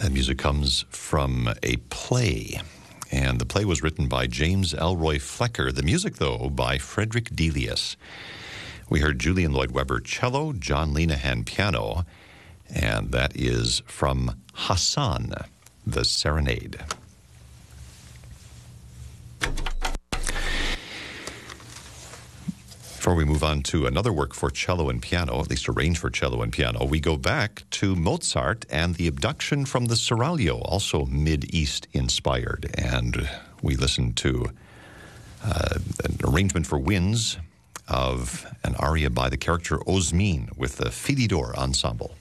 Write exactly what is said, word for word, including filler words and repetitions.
That music comes from a play, and the play was written by James Elroy Flecker. The music, though, by Frederick Delius. We heard Julian Lloyd Webber cello, John Lenahan piano, and that is from Hassan, the Serenade. Before we move on to another work for cello and piano, at least arranged for cello and piano, we go back to Mozart and the Abduction from the Seraglio, also Mid-East inspired. And we listen to uh, an arrangement for winds of an aria by the character Osmin with the Philidor Ensemble.